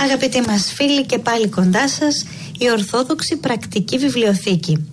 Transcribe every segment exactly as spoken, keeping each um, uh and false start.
Αγαπητοί μας φίλοι, και πάλι κοντά σας η Ορθόδοξη Πρακτική Βιβλιοθήκη.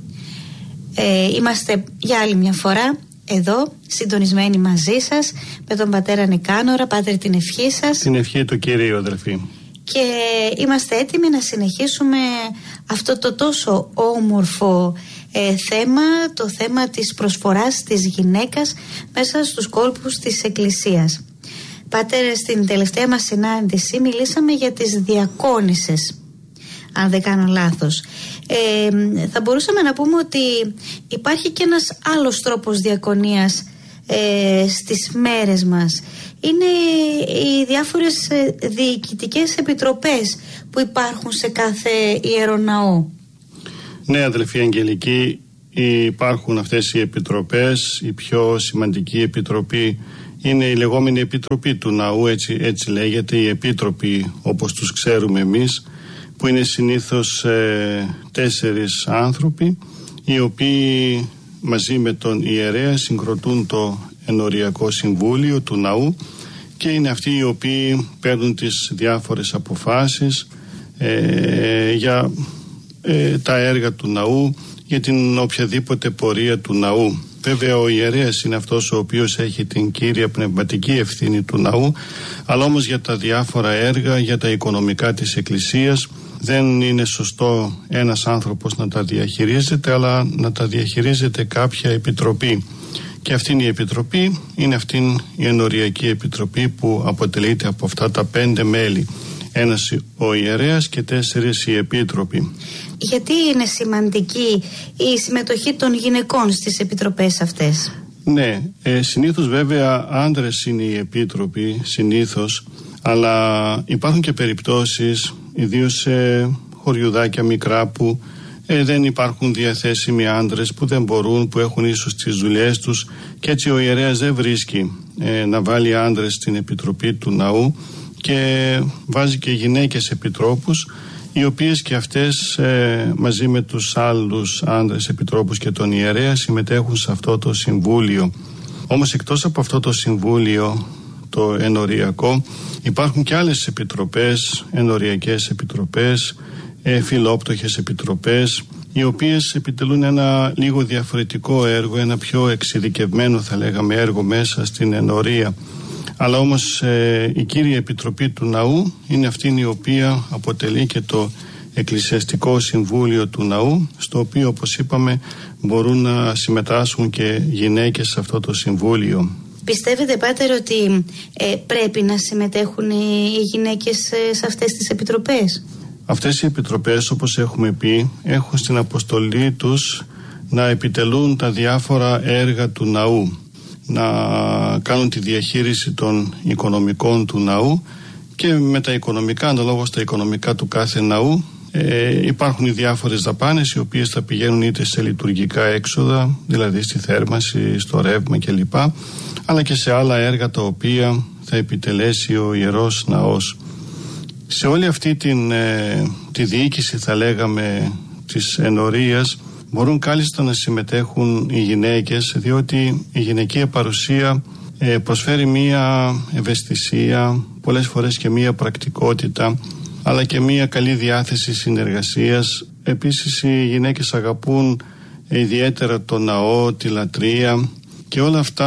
Ε, είμαστε για άλλη μια φορά εδώ, συντονισμένοι μαζί σας, με τον πατέρα Νικάνορα. Πάτερ, την ευχή σας. Την ευχή του Κυρίου, αδελφοί. Και είμαστε έτοιμοι να συνεχίσουμε αυτό το τόσο όμορφο ε, θέμα, το θέμα της προσφοράς της γυναίκας μέσα στους κόλπους της Εκκλησίας. Πάτερ, στην τελευταία μας συνάντηση μιλήσαμε για τις διακόνισσες, αν δεν κάνω λάθος. Ε, θα μπορούσαμε να πούμε ότι υπάρχει και ένας άλλος τρόπος διακονίας ε, στις μέρες μας. Είναι οι διάφορες διοικητικές επιτροπές που υπάρχουν σε κάθε ιεροναό. Ναι, αδελφοί Αγγελική, υπάρχουν αυτές οι επιτροπές. Η πιο σημαντική επιτροπή είναι η λεγόμενη Επιτροπή του Ναού, έτσι, έτσι λέγεται, η Επίτροπη όπως τους ξέρουμε εμείς, που είναι συνήθως ε, τέσσερις άνθρωποι, οι οποίοι μαζί με τον ιερέα συγκροτούν το Ενοριακό Συμβούλιο του Ναού και είναι αυτοί οι οποίοι παίρνουν τις διάφορες αποφάσεις ε, για ε, τα έργα του Ναού, για την οποιαδήποτε πορεία του Ναού. Βέβαια ο ιερέας είναι αυτός ο οποίος έχει την κύρια πνευματική ευθύνη του Ναού, αλλά όμως για τα διάφορα έργα, για τα οικονομικά της Εκκλησίας δεν είναι σωστό ένας άνθρωπος να τα διαχειρίζεται, αλλά να τα διαχειρίζεται κάποια επιτροπή. Και αυτήν η επιτροπή είναι αυτήν η Ενοριακή Επιτροπή, που αποτελείται από αυτά τα πέντε μέλη. Ένας ο ιερέας και τέσσερις οι επίτροποι. Γιατί είναι σημαντική η συμμετοχή των γυναικών στις επιτροπές αυτές? Ναι, ε, συνήθως βέβαια άντρες είναι οι επίτροποι, συνήθως, αλλά υπάρχουν και περιπτώσεις, ιδίως σε χωριουδάκια μικρά, που ε, δεν υπάρχουν διαθέσιμοι άντρες, που δεν μπορούν, που έχουν ίσως τις δουλειές τους, και έτσι ο ιερέας δεν βρίσκει ε, να βάλει άντρες στην επιτροπή του Ναού και βάζει και γυναίκες επιτρόπους, οι οποίες και αυτές ε, μαζί με τους άλλους άντρες επιτρόπους και τον ιερέα συμμετέχουν σε αυτό το συμβούλιο. Όμως εκτός από αυτό το συμβούλιο, το ενοριακό, υπάρχουν και άλλες επιτροπές, ενοριακές επιτροπές, ε, φιλόπτωχες επιτροπές, οι οποίες επιτελούν ένα λίγο διαφορετικό έργο, ένα πιο εξειδικευμένο θα λέγαμε έργο μέσα στην ενορία. Αλλά όμως ε, η κύρια επιτροπή του Ναού είναι αυτή η οποία αποτελεί και το Εκκλησιαστικό Συμβούλιο του Ναού, στο οποίο, όπως είπαμε, μπορούν να συμμετάσχουν και γυναίκες σε αυτό το συμβούλιο. Πιστεύετε, Πάτερ, ότι ε, πρέπει να συμμετέχουν οι γυναίκες σε αυτές τις επιτροπές? Αυτές οι επιτροπές, όπως έχουμε πει, έχουν στην αποστολή τους να επιτελούν τα διάφορα έργα του Ναού, να κάνουν τη διαχείριση των οικονομικών του Ναού, και με τα οικονομικά, αναλόγως τα οικονομικά του κάθε ναού, ε, υπάρχουν οι διάφορες δαπάνες, οι οποίες θα πηγαίνουν είτε σε λειτουργικά έξοδα, δηλαδή στη θέρμανση, στο ρεύμα κλπ, αλλά και σε άλλα έργα τα οποία θα επιτελέσει ο Ιερός Ναός. Σε όλη αυτή την, ε, τη διοίκηση, θα λέγαμε, της ενορίας, μπορούν κάλλιστα να συμμετέχουν οι γυναίκες, διότι η γυναικεία παρουσία ε, προσφέρει μία ευαισθησία, πολλές φορές και μία πρακτικότητα, αλλά και μία καλή διάθεση συνεργασίας. Επίσης οι γυναίκες αγαπούν ε, ιδιαίτερα το ναό, τη λατρεία, και όλα αυτά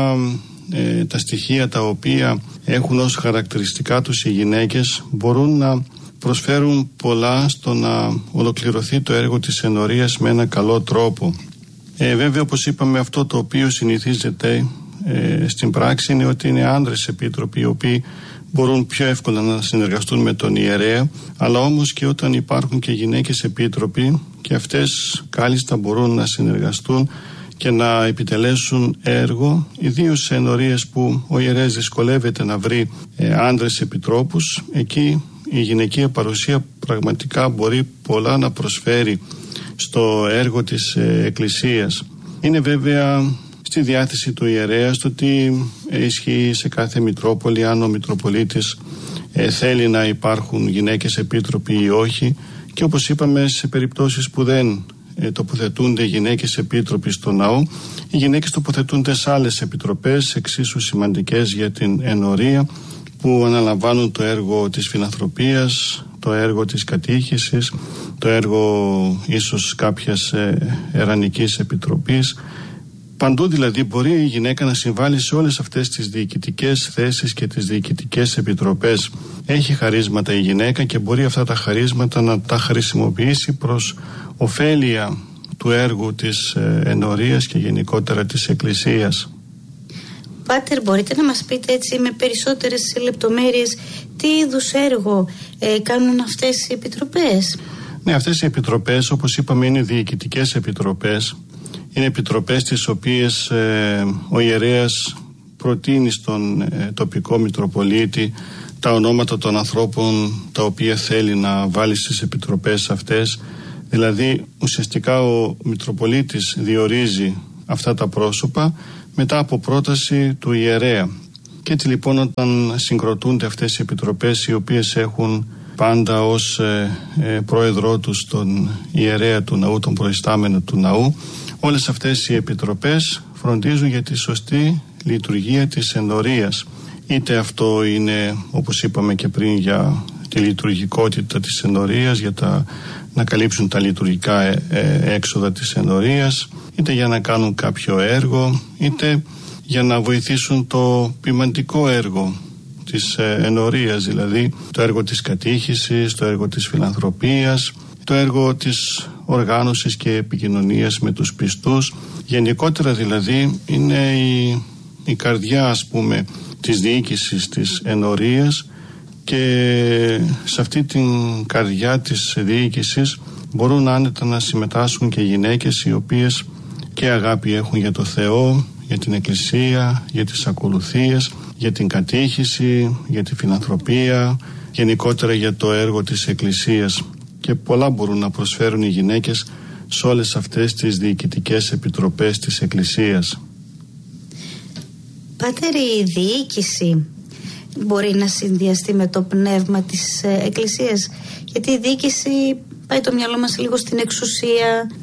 ε, τα στοιχεία τα οποία έχουν ως χαρακτηριστικά τους οι γυναίκες μπορούν να προσφέρουν πολλά στο να ολοκληρωθεί το έργο της ενορίας με ένα καλό τρόπο. Ε, βέβαια, όπως είπαμε, αυτό το οποίο συνηθίζεται ε, στην πράξη είναι ότι είναι άντρες επίτροποι, οι οποίοι μπορούν πιο εύκολα να συνεργαστούν με τον ιερέα, αλλά όμως και όταν υπάρχουν και γυναίκες επίτροποι, και αυτές κάλλιστα μπορούν να συνεργαστούν και να επιτελέσουν έργο, ιδίως σε ενορίες που ο ιερέας δυσκολεύεται να βρει ε, άντρες επιτρόπους. Εκεί η γυναικεία παρουσία πραγματικά μπορεί πολλά να προσφέρει στο έργο της ε, Εκκλησίας. Είναι βέβαια στη διάθεση του ιερέα το τι ισχύει σε κάθε Μητρόπολη, αν ο Μητροπολίτης ε, θέλει να υπάρχουν γυναίκες επίτροποι ή όχι, και όπως είπαμε, σε περιπτώσεις που δεν ε, τοποθετούνται γυναίκες επίτροποι στο ναό, οι γυναίκες τοποθετούνται σε άλλες επιτροπές εξίσου σημαντικές για την ενορία, που αναλαμβάνουν το έργο της φιλανθρωπίας, το έργο της κατήχησης, το έργο ίσως κάποιας ερανικής επιτροπής. Παντού δηλαδή μπορεί η γυναίκα να συμβάλλει σε όλες αυτές τις διοικητικές θέσεις και τις διοικητικές επιτροπές. Έχει χαρίσματα η γυναίκα και μπορεί αυτά τα χαρίσματα να τα χρησιμοποιήσει προς ωφέλεια του έργου της ενορίας και γενικότερα της Εκκλησίας. Πάτερ, μπορείτε να μας πείτε έτσι με περισσότερες λεπτομέρειες τι είδους έργο ε, κάνουν αυτές οι επιτροπές? Ναι, αυτές οι επιτροπές, όπως είπαμε, είναι διοικητικές επιτροπές. Είναι επιτροπές τις οποίες ε, ο ιερέας προτείνει στον ε, τοπικό Μητροπολίτη τα ονόματα των ανθρώπων τα οποία θέλει να βάλει στις επιτροπές αυτές. Δηλαδή ουσιαστικά ο Μητροπολίτης διορίζει αυτά τα πρόσωπα μετά από πρόταση του ιερέα. Και έτσι λοιπόν όταν συγκροτούνται αυτές οι επιτροπές, οι οποίες έχουν πάντα ως ε, ε, πρόεδρό τους τον ιερέα του ναού, τον προϊστάμενο του ναού, όλες αυτές οι επιτροπές φροντίζουν για τη σωστή λειτουργία της ενορίας. Είτε αυτό είναι, όπως είπαμε και πριν, για τη λειτουργικότητα της ενορίας, για τα, να καλύψουν τα λειτουργικά ε, ε, έξοδα της ενορίας, είτε για να κάνουν κάποιο έργο, είτε για να βοηθήσουν το ποιμαντικό έργο της ε, ενορίας, δηλαδή το έργο της κατήχησης, το έργο της φιλανθρωπίας, το έργο της οργάνωσης και επικοινωνίας με τους πιστούς. Γενικότερα δηλαδή είναι η, η καρδιά, ας πούμε, της διοίκησης της ενορίας, και σε αυτή την καρδιά της διοίκησης μπορούν άνετα να συμμετάσχουν και γυναίκες οι οποίες και αγάπη έχουν για το Θεό, για την Εκκλησία, για τις ακολουθίες, για την κατήχηση, για τη φιλανθρωπία, γενικότερα για το έργο της Εκκλησίας. Και πολλά μπορούν να προσφέρουν οι γυναίκες σε όλες αυτές τις διοικητικές επιτροπές της Εκκλησίας. Πάτερ, η διοίκηση μπορεί να συνδυαστεί με το πνεύμα της ε, Εκκλησίας? Γιατί η διοίκηση πάει το μυαλό μας λίγο στην εξουσία.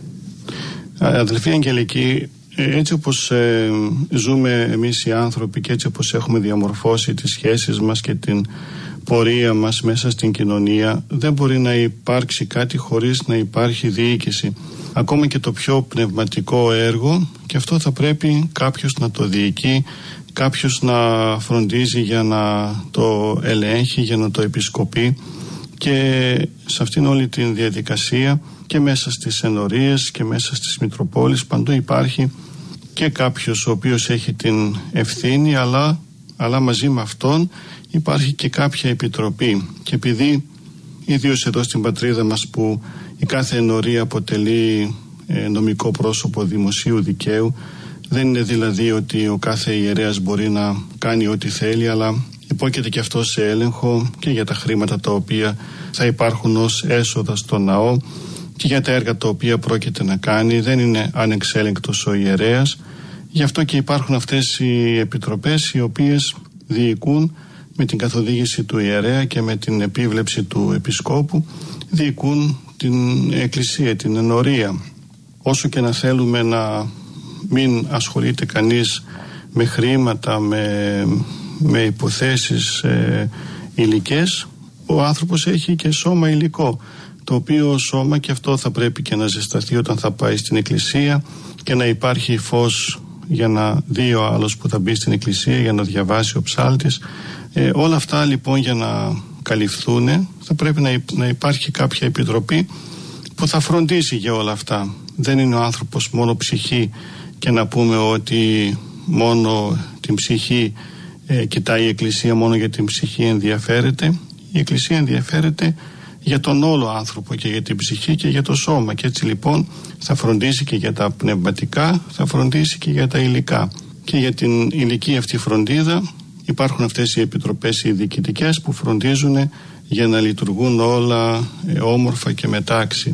Αδελφοί Αγγελική, έτσι όπως ε, ζούμε εμείς οι άνθρωποι και έτσι όπως έχουμε διαμορφώσει τις σχέσεις μας και την πορεία μας μέσα στην κοινωνία, δεν μπορεί να υπάρξει κάτι χωρίς να υπάρχει διοίκηση. Ακόμα και το πιο πνευματικό έργο, και αυτό θα πρέπει κάποιος να το διοικεί, κάποιος να φροντίζει για να το ελέγχει, για να το επισκοπεί, και σε αυτήν όλη την διαδικασία και μέσα στις ενορίες και μέσα στις Μητροπόλεις παντού υπάρχει και κάποιος ο οποίος έχει την ευθύνη, αλλά, αλλά μαζί με αυτόν υπάρχει και κάποια επιτροπή. Και επειδή ιδίως εδώ στην πατρίδα μας που η κάθε ενορία αποτελεί ε, νομικό πρόσωπο δημοσίου δικαίου, δεν είναι δηλαδή ότι ο κάθε ιερέας μπορεί να κάνει ό,τι θέλει, αλλά υπόκειται και αυτό σε έλεγχο και για τα χρήματα τα οποία θα υπάρχουν ως έσοδα στο ναό και για τα έργα τα οποία πρόκειται να κάνει. Δεν είναι ανεξέλεγκτος ο ιερέας. Γι' αυτό και υπάρχουν αυτές οι επιτροπές οι οποίες διοικούν με την καθοδήγηση του ιερέα και με την επίβλεψη του επισκόπου, διοικούν την εκκλησία, την ενορία. Όσο και να θέλουμε να μην ασχολείται κανείς με χρήματα, με, με υποθέσεις ε, υλικές, ο άνθρωπος έχει και σώμα υλικό, το οποίο σώμα και αυτό θα πρέπει και να ζεσταθεί όταν θα πάει στην εκκλησία και να υπάρχει φως για να δει ο άλλος που θα μπει στην εκκλησία, για να διαβάσει ο ψάλτης. Ε, όλα αυτά λοιπόν για να καλυφθούν θα πρέπει να, να υπάρχει κάποια επιτροπή που θα φροντίσει για όλα αυτά. Δεν είναι ο άνθρωπος μόνο ψυχή και να πούμε ότι μόνο την ψυχή ε, κοιτάει η Εκκλησία, μόνο για την ψυχή ενδιαφέρεται. Η Εκκλησία ενδιαφέρεται για τον όλο άνθρωπο και για την ψυχή και για το σώμα, και έτσι λοιπόν θα φροντίσει και για τα πνευματικά, θα φροντίσει και για τα υλικά. Και για την υλική αυτή φροντίδα υπάρχουν αυτές οι επιτροπές οι διοικητικές που φροντίζουν για να λειτουργούν όλα ε, όμορφα και με τάξη.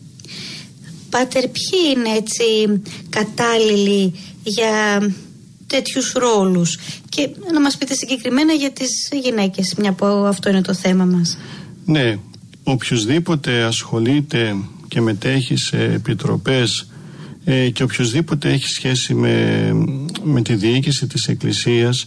Πάτερ, ποιοι είναι έτσι κατάλληλοι για τέτοιους ρόλους, και να μας πείτε συγκεκριμένα για τις γυναίκες, μια που αυτό είναι το θέμα μας. Ναι, οποιοσδήποτε ασχολείται και μετέχει σε επιτροπές ε, και οποιοσδήποτε έχει σχέση με, με τη διοίκηση της Εκκλησίας,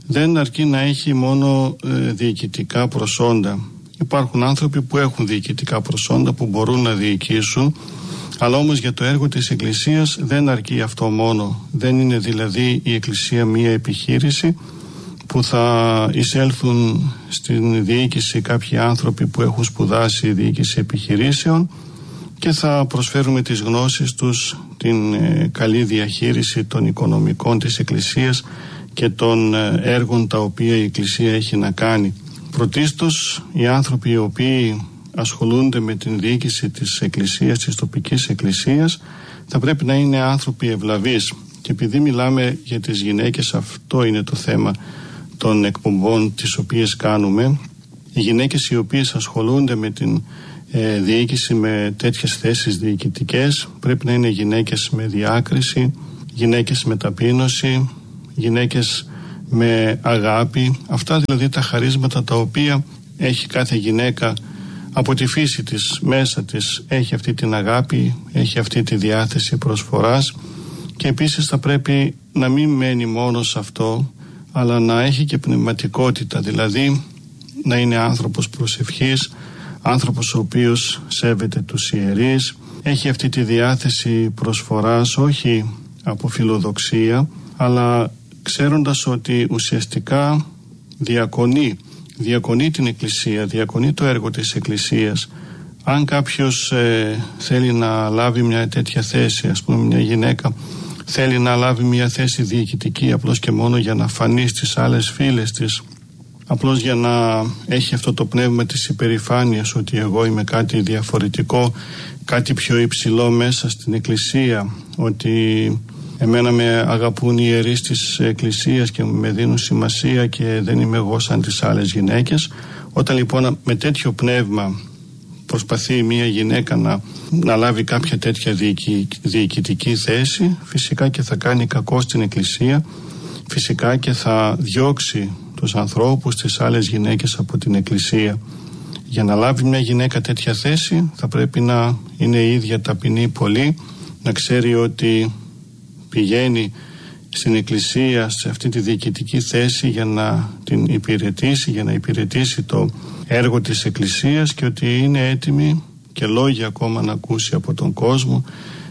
δεν αρκεί να έχει μόνο ε, διοικητικά προσόντα. Υπάρχουν άνθρωποι που έχουν διοικητικά προσόντα, που μπορούν να διοικήσουν, αλλά όμως για το έργο της Εκκλησίας δεν αρκεί αυτό μόνο. Δεν είναι δηλαδή η Εκκλησία μία επιχείρηση που θα εισέλθουν στην διοίκηση κάποιοι άνθρωποι που έχουν σπουδάσει διοίκηση επιχειρήσεων και θα προσφέρουμε τις γνώσεις τους, την ε, καλή διαχείριση των οικονομικών της Εκκλησίας και των ε, έργων τα οποία η Εκκλησία έχει να κάνει. Πρωτίστως οι άνθρωποι οι οποίοι ασχολούνται με την διοίκηση της Εκκλησίας, της τοπικής Εκκλησίας, θα πρέπει να είναι άνθρωποι ευλαβείς. Και επειδή μιλάμε για τις γυναίκες, αυτό είναι το θέμα των εκπομπών τις οποίες κάνουμε. Οι γυναίκες οι οποίες ασχολούνται με την ε, διοίκηση, με τέτοιες θέσεις διοικητικές, πρέπει να είναι γυναίκες με διάκριση, γυναίκες με ταπείνωση, γυναίκες με αγάπη. Αυτά δηλαδή τα χαρίσματα τα οποία έχει κάθε γυναίκα από τη φύση της, μέσα της έχει αυτή την αγάπη, έχει αυτή τη διάθεση προσφοράς, και επίσης θα πρέπει να μην μένει μόνο σε αυτό, αλλά να έχει και πνευματικότητα, δηλαδή να είναι άνθρωπος προσευχής, άνθρωπος ο οποίος σέβεται τους ιερείς, έχει αυτή τη διάθεση προσφοράς, όχι από φιλοδοξία, αλλά ξέροντας ότι ουσιαστικά διακονεί, διακονεί την Εκκλησία, διακονεί το έργο της Εκκλησίας. Αν κάποιος ε, θέλει να λάβει μια τέτοια θέση, ας πούμε μια γυναίκα θέλει να λάβει μια θέση διοικητική απλώς και μόνο για να φανεί στις άλλες φίλες της, απλώς για να έχει αυτό το πνεύμα της υπερηφάνειας ότι εγώ είμαι κάτι διαφορετικό, κάτι πιο υψηλό μέσα στην Εκκλησία, ότι εμένα με αγαπούν οι ιερείς της Εκκλησίας και με δίνουν σημασία και δεν είμαι εγώ σαν τις άλλες γυναίκες. Όταν λοιπόν με τέτοιο πνεύμα προσπαθεί μια γυναίκα να, να λάβει κάποια τέτοια διοικη, διοικητική θέση, φυσικά και θα κάνει κακό στην Εκκλησία, φυσικά και θα διώξει τους ανθρώπους, τις άλλες γυναίκες από την Εκκλησία. Για να λάβει μια γυναίκα τέτοια θέση θα πρέπει να είναι η ίδια ταπεινή πολύ, να ξέρει ότι πηγαίνει στην Εκκλησία σε αυτή τη διοικητική θέση για να την υπηρετήσει, για να υπηρετήσει το έργο της Εκκλησίας, και ότι είναι έτοιμη και λόγια ακόμα να ακούσει από τον κόσμο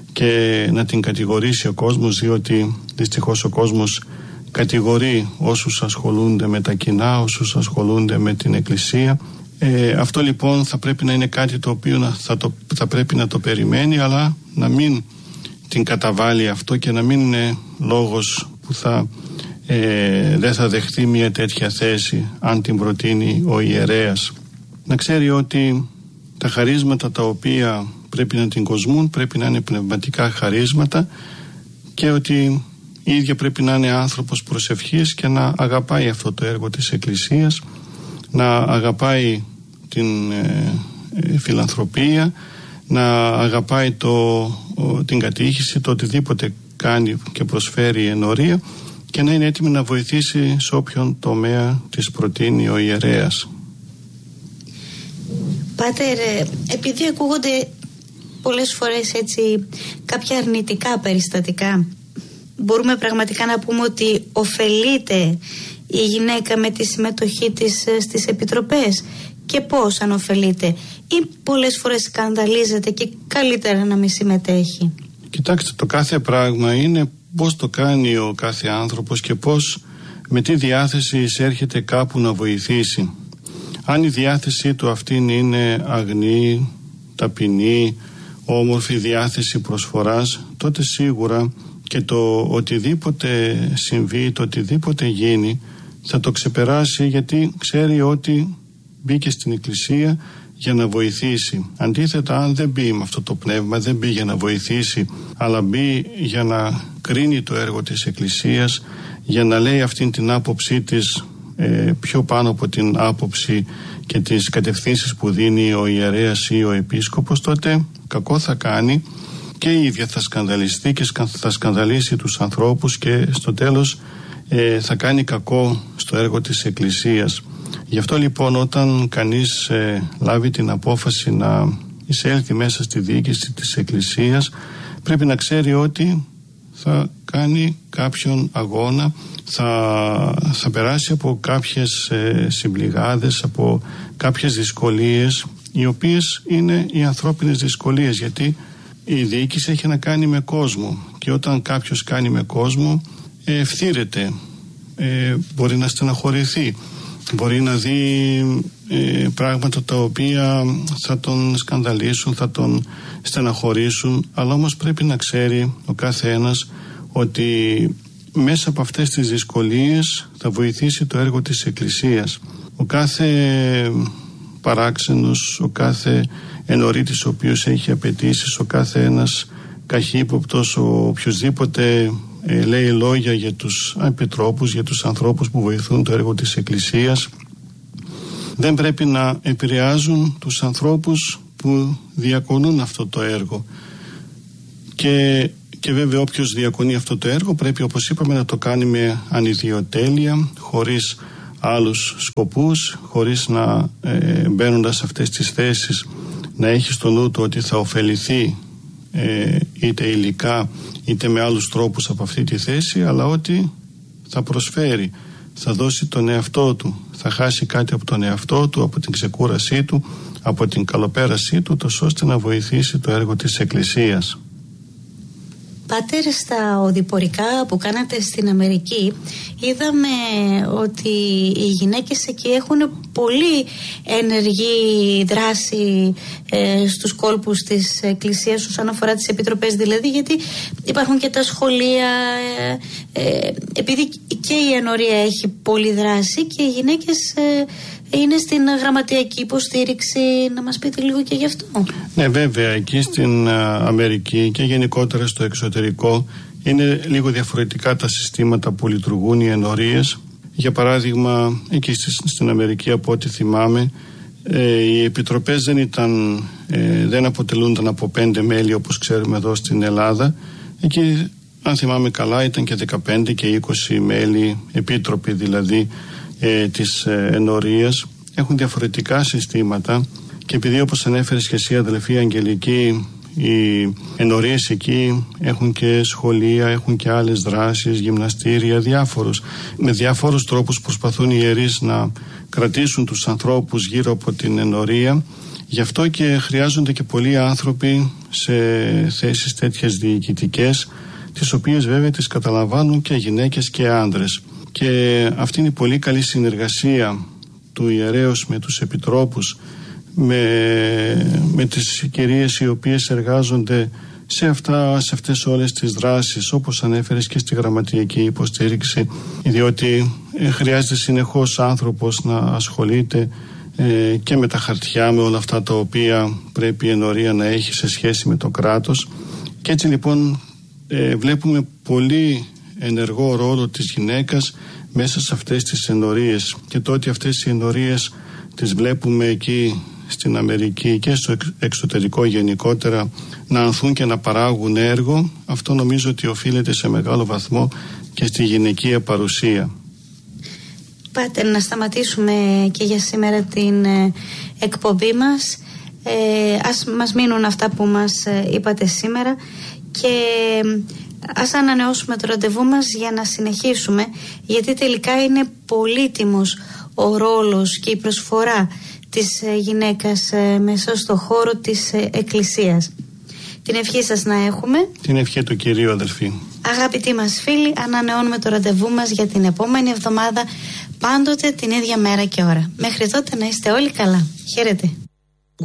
και να την κατηγορήσει ο κόσμος, διότι δυστυχώς ο κόσμος κατηγορεί όσους ασχολούνται με τα κοινά, όσους ασχολούνται με την Εκκλησία. Ε, αυτό λοιπόν θα πρέπει να είναι κάτι το οποίο θα, το, θα πρέπει να το περιμένει, αλλά να μην την καταβάλει αυτό και να μην είναι λόγος που θα, ε, δεν θα δεχθεί μια τέτοια θέση αν την προτείνει ο ιερέας. Να ξέρει ότι τα χαρίσματα τα οποία πρέπει να την κοσμούν πρέπει να είναι πνευματικά χαρίσματα, και ότι η ίδια πρέπει να είναι άνθρωπος προσευχής και να αγαπάει αυτό το έργο της Εκκλησίας, να αγαπάει την ε, ε, φιλανθρωπία, να αγαπάει το, ο, την κατήχηση, το οτιδήποτε κάνει και προσφέρει ενορία, και να είναι έτοιμη να βοηθήσει σε όποιον τομέα της προτείνει ο ιερέας. Πάτερ, επειδή ακούγονται πολλές φορές έτσι κάποια αρνητικά περιστατικά, μπορούμε πραγματικά να πούμε ότι ωφελείται η γυναίκα με τη συμμετοχή της στις επιτροπές, και πώς αν ωφελείται, ή πολλές φορές σκανδαλίζεται και καλύτερα να μην συμμετέχει? Κοιτάξτε, το κάθε πράγμα είναι πώς το κάνει ο κάθε άνθρωπος και πώς, με τι διάθεση εισέρχεται κάπου να βοηθήσει. Αν η διάθεσή του αυτή είναι αγνή, ταπεινή, όμορφη διάθεση προσφοράς, τότε σίγουρα και το οτιδήποτε συμβεί, το οτιδήποτε γίνει, θα το ξεπεράσει, γιατί ξέρει ότι μπήκε στην Εκκλησία για να βοηθήσει. Αντίθετα, αν δεν μπει με αυτό το πνεύμα, δεν μπει για να βοηθήσει, αλλά μπει για να κρίνει το έργο της Εκκλησίας, για να λέει αυτήν την άποψή της ε, πιο πάνω από την άποψη και τις κατευθύνσεις που δίνει ο ιερέας ή ο επίσκοπος, τότε κακό θα κάνει και η ίδια θα σκανδαλιστεί και θα σκανδαλίσει τους ανθρώπους, και στο τέλος ε, θα κάνει κακό στο έργο της Εκκλησίας. Γι' αυτό λοιπόν, όταν κανείς ε, λάβει την απόφαση να εισέλθει μέσα στη διοίκηση της Εκκλησίας, πρέπει να ξέρει ότι θα κάνει κάποιον αγώνα, θα, θα περάσει από κάποιες ε, συμπληγάδες, από κάποιες δυσκολίες, οι οποίες είναι οι ανθρώπινες δυσκολίες, γιατί η διοίκηση έχει να κάνει με κόσμο και όταν κάποιος κάνει με κόσμο ε, ευθύρεται, ε, μπορεί να στεναχωρηθεί, μπορεί να δει ε, πράγματα τα οποία θα τον σκανδαλίσουν, θα τον στεναχωρήσουν, αλλά όμως πρέπει να ξέρει ο κάθε ένας ότι μέσα από αυτές τις δυσκολίες θα βοηθήσει το έργο της Εκκλησίας. Ο κάθε παράξενος, ο κάθε ενορίτης ο οποίος έχει απαιτήσεις, ο κάθε ένας καχύποπτος, ο οποιοσδήποτε ε, λέει λόγια για τους επιτρόπους, για τους ανθρώπους που βοηθούν το έργο της Εκκλησίας, δεν πρέπει να επηρεάζουν τους ανθρώπους που διακονούν αυτό το έργο. Και, και βέβαια όποιος διακονεί αυτό το έργο πρέπει, όπως είπαμε, να το κάνει με ανιδιοτέλεια, χωρίς άλλους σκοπούς, χωρίς να ε, μπαίνοντας σε αυτές τις θέσεις να έχει στο νου του ότι θα ωφεληθεί ε, είτε υλικά είτε με άλλους τρόπους από αυτή τη θέση, αλλά ότι θα προσφέρει, θα δώσει τον εαυτό του, θα χάσει κάτι από τον εαυτό του, από την ξεκούρασή του, από την καλοπέρασή του, τόσο ώστε να βοηθήσει το έργο της Εκκλησίας. Πάτερ, στα οδηπορικά που κάνατε στην Αμερική είδαμε ότι οι γυναίκες εκεί έχουν πολύ ενεργή δράση ε, στους κόλπους της Εκκλησίας όσον αφορά τις επιτροπές, δηλαδή, γιατί υπάρχουν και τα σχολεία, ε, ε, επειδή και η ενορία έχει πολύ δράση και οι γυναίκες ε, είναι στην γραμματιακή υποστήριξη. Να μας πείτε λίγο και γι' αυτό. Ναι, βέβαια, εκεί στην Αμερική και γενικότερα στο εξωτερικό είναι λίγο διαφορετικά τα συστήματα που λειτουργούν οι ενορίες. Για παράδειγμα, εκεί στην Αμερική, από ό,τι θυμάμαι, ε, οι επιτροπές δεν ήταν, ε, δεν αποτελούνταν από πέντε μέλη όπως ξέρουμε εδώ στην Ελλάδα. Εκεί, αν θυμάμαι καλά, ήταν και δεκαπέντε και είκοσι μέλη, επίτροποι δηλαδή, ε, της ε, ενορίας. Έχουν διαφορετικά συστήματα και επειδή, όπως ανέφερες και εσύ, αδελφή Αγγελική, οι ενορίες εκεί έχουν και σχολεία, έχουν και άλλες δράσεις, γυμναστήρια, διάφορους. Με διάφορους τρόπους προσπαθούν οι ιερείς να κρατήσουν τους ανθρώπους γύρω από την ενορία. Γι' αυτό και χρειάζονται και πολλοί άνθρωποι σε θέσεις τέτοιες διοικητικές, τις οποίες βέβαια τις καταλαμβάνουν και γυναίκες και άντρες. Και αυτή είναι η πολύ καλή συνεργασία του ιερέως με τους επιτρόπους, με, με τις κυρίες οι οποίες εργάζονται σε, αυτά, σε αυτές όλες τις δράσεις, όπως ανέφερες και στη γραμματιακή υποστήριξη, διότι ε, χρειάζεται συνεχώς άνθρωπος να ασχολείται ε, και με τα χαρτιά, με όλα αυτά τα οποία πρέπει η ενορία να έχει σε σχέση με το κράτος. Και έτσι λοιπόν ε, βλέπουμε πολύ ενεργό ρόλο της γυναίκας μέσα σε αυτές τις ενορίες, και το ότι αυτές οι ενορίες τις βλέπουμε εκεί στην Αμερική και στο εξωτερικό γενικότερα να ανθούν και να παράγουν έργο, αυτό νομίζω ότι οφείλεται σε μεγάλο βαθμό και στη γυναικεία παρουσία. Πάτερ, να σταματήσουμε και για σήμερα την ε, εκπομπή μας. Ε, ας μας μείνουν αυτά που μας ε, είπατε σήμερα και ε, ας ανανεώσουμε το ραντεβού μας για να συνεχίσουμε, γιατί τελικά είναι πολύτιμος ο ρόλος και η προσφορά της ε, γυναίκας ε, μέσα στο χώρο της ε, Εκκλησίας. Την ευχή σας να έχουμε. Την ευχή του Κυρίου, αδελφοί. Αγαπητοί μας φίλοι, ανανεώνουμε το ραντεβού μας για την επόμενη εβδομάδα, πάντοτε την ίδια μέρα και ώρα. Μέχρι τότε να είστε όλοι καλά. Χαίρετε.